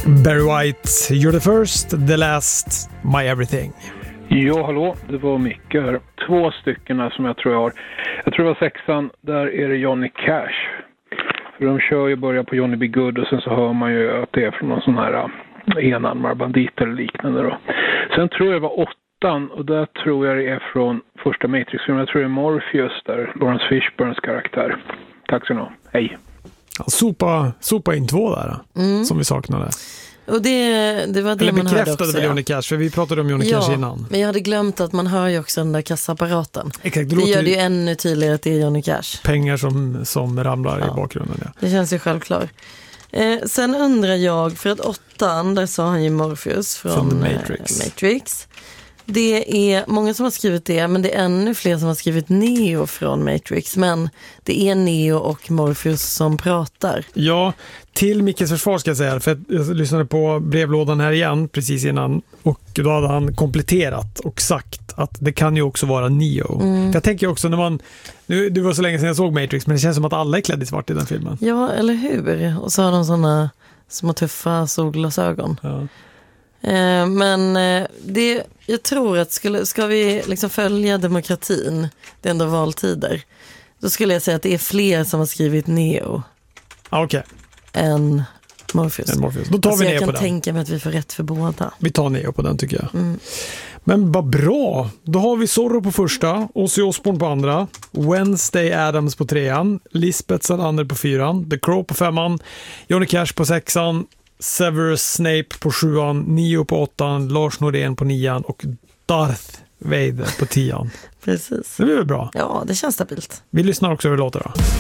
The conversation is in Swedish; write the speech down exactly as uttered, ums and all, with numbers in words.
Barry White, You're the first, the last, my everything. Ja, hallå, det var Micke här. Två stycken som jag tror jag har. Jag tror det var sexan, där är det Johnny Cash. För de kör ju börja på Johnny B. Good och sen så hör man ju att det är från någon sån här enarmad bandit eller liknande då. Sen tror jag det var åttan och där tror jag det är från första Matrix-filmen. Jag tror det är Morpheus där, Lawrence Fishburnes karaktär. Tack så mycket. Hej. Sopa, sopa in två där, mm. som vi saknade. Och det, det var det Eller man hörde också. bekräftade väl Johnny Cash, för vi pratade om Johnny ja, Cash innan. Men jag hade glömt att man hör ju också den där kassaapparaten. Exakt, det, det gör ju det ju ännu tydligare att det är Johnny Cash. Pengar som, som ramlar ja. i bakgrunden. Ja. Det känns ju självklart. Eh, sen undrar jag, för att åttan, där sa han ju Morpheus från, från Matrix. Eh, Matrix. Det är många som har skrivit det, men det är ännu fler som har skrivit Neo från Matrix. Men det är Neo och Morpheus som pratar. Ja, till Mickes försvar ska jag säga, för jag lyssnade på brevlådan här igen precis innan och då hade han kompletterat och sagt att det kan ju också vara Neo. Mm. Jag tänker också när man, nu det var så länge sedan jag såg Matrix, men det känns som att alla är klädda i svart i den filmen. Ja, eller hur? Och så har de sådana små tuffa solglasögon. Ja. Eh, men eh, det, jag tror att skulle, ska vi liksom följa demokratin, det är ändå valtider, då skulle jag säga att det är fler som har skrivit Neo ah, okay. än Morpheus. En Morpheus. Då tar alltså vi ner jag på kan den. tänka mig att vi får rätt för båda. Vi tar ner på den tycker jag. Mm. Men vad bra. Då har vi Zorro på första, Ozzy Osbourne på andra, Wednesday Addams på trean, Lisbeth Salander på fyran, The Crow på femman, Johnny Cash på sexan, Severus Snape på sjuan, Neo på åttan, Lars Norén på nian och Darth Vader på tian. Precis. Det blir väl bra? Ja, det känns stabilt. Vi lyssnar också över låtar då.